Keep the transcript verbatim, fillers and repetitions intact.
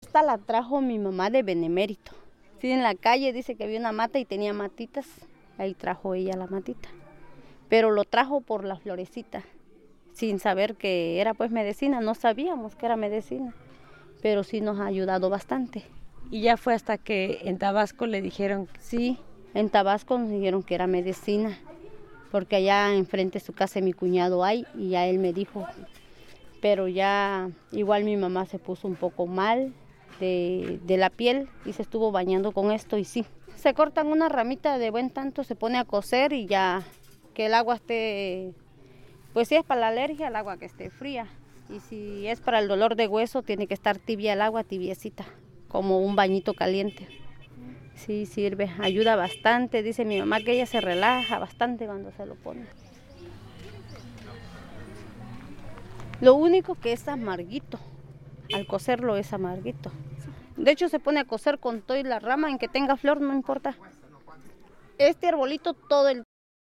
Esta la trajo mi mamá de Benemérito. Sí, en la calle dice que había una mata y tenía matitas. Ahí trajo ella la matita. Pero lo trajo por la florecita, sin saber que era pues medicina. No sabíamos que era medicina, pero sí nos ha ayudado bastante. ¿Y ya fue hasta que en Tabasco le dijeron? Sí, en Tabasco nos dijeron que era medicina, porque allá enfrente de su casa mi cuñado hay y ya él me dijo. Pero ya igual mi mamá se puso un poco mal de, de la piel y se estuvo bañando con esto y sí. Se cortan una ramita de buen tanto, se pone a cocer y ya que el agua esté, pues si es para la alergia, el agua que esté fría. Y si es para el dolor de hueso, tiene que estar tibia el agua, tibiecita, como un bañito caliente. Sí, sirve, ayuda bastante. Dice mi mamá que ella se relaja bastante cuando se lo pone. Lo único que es amarguito, al cocerlo es amarguito. De hecho se pone a cocer con todo y la rama en que tenga flor, no importa. Este arbolito todo el